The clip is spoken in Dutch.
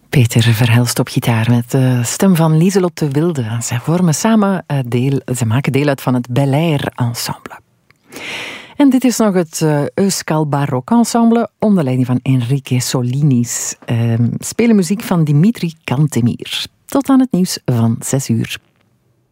Peter Verhelst op gitaar met de stem van Lieselotte de Wilde. Zij vormen samen ze maken deel uit van het Bel Air Ensemble. En dit is nog het Euskal Barok Ensemble onder leiding van Enrique Solinis. Spelen muziek van Dimitri Cantemir. Tot aan het nieuws van 6 uur.